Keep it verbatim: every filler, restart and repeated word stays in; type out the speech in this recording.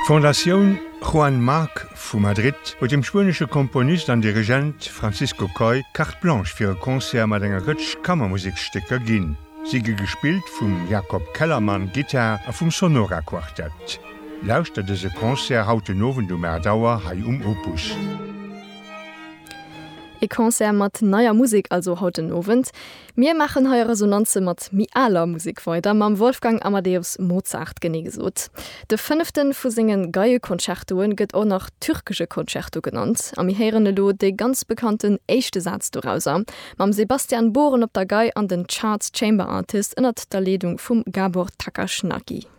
Fondation Juan Marc vu Madrid huet dem spanische Komponist an Dirigent Francisco Coy carte blanche fir e Konzert mat enger Rëtsch Kammermusikstecker ginn. Siege gespielt vum Jakob Kellermann Gitar a vum Sonora Quartett. Lauschte dese Konzert haute nowen du Mer Dauer hai um Opus. E Konzert mat neuer Musik also hauten Novent. Mir machen heuer Resonanze mat mialer Musik weiter, mam Wolfgang Amadeus Mozart genegesot. De fünften vu singen Geie Konzertoen gëtt auch noch türkische Konzerto genannt. Am herene Lo de ganz bekannten echte Satz dorauser. Mam Sebastian Bohren op der Gei an den Charts Chamber Artist ënnert der Ledung vum Gabor Takaschnaki.